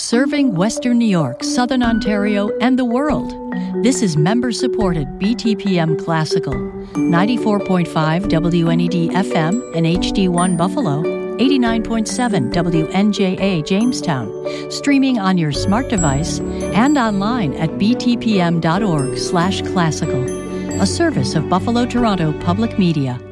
Serving Western New York, Southern Ontario, and the world. This is member-supported BTPM Classical, 94.5 WNED FM and HD1 Buffalo, 89.7 WNJA Jamestown, streaming on your smart device and online at btpm.org/classical, a service of Buffalo Toronto Public Media.